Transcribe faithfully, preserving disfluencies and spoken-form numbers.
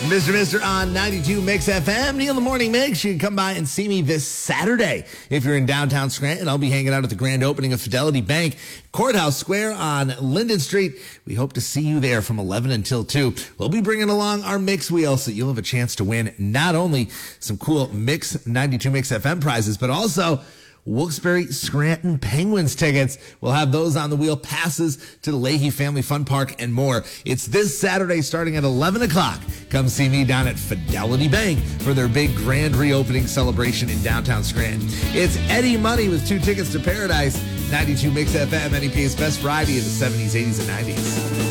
Mister Mister on ninety-two Mix F M. Neil in the Morning Mix. You can come by and see me this Saturday. If you're in downtown Scranton, I'll be hanging out at the grand opening of Fidelity Bank, Courthouse Square on Linden Street. We hope to see you there from eleven until two. We'll be bringing along our Mix Wheel, so you'll have a chance to win not only some cool Mix ninety-two Mix F M prizes, but also Wilkes-Barre Scranton Penguins tickets. We'll have those on the wheel, passes to the Leahy Family Fun Park, and more. It's this Saturday starting at eleven o'clock. Come see me down at Fidelity Bank for their big grand reopening celebration in downtown Scranton. It's Eddie Money with two tickets to Paradise. ninety-two Mix F M, N E P's best variety in the seventies, eighties, and nineties.